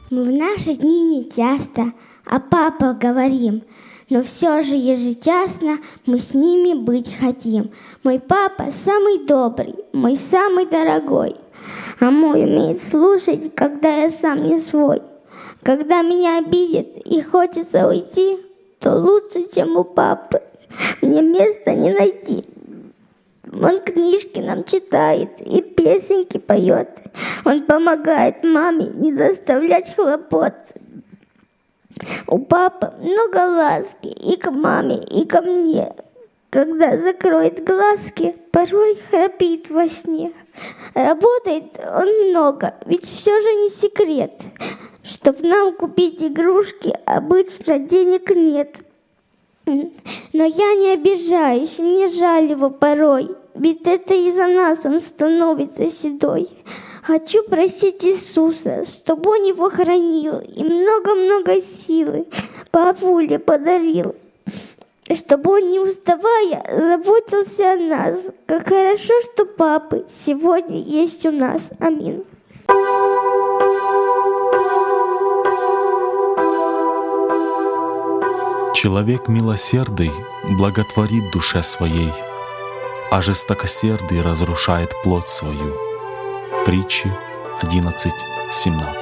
Мы в наши дни не часто о папах говорим, но все же ежечасно мы с ними быть хотим. Мой папа самый добрый, мой самый дорогой, а мой умеет слушать, когда я сам не свой. Когда меня обидят и хочется уйти, то лучше, чем у папы, мне места не найти. Он книжки нам читает и песенки поет. Он помогает маме не доставлять хлопот. У папы много ласки и к маме, и ко мне. Когда закроет глазки, порой храпит во сне. Работает он много, ведь все же не секрет. Чтоб нам купить игрушки, обычно денег нет. Но я не обижаюсь, мне жаль его порой, ведь это из-за нас он становится седой. Хочу просить Иисуса, чтобы он его хранил и много-много силы папуле подарил, чтобы он, не уставая, заботился о нас. Как хорошо, что папы сегодня есть у нас. Аминь. Человек милосердный благотворит душе своей, а жестокосердый разрушает плоть свою. Притчи 11:17.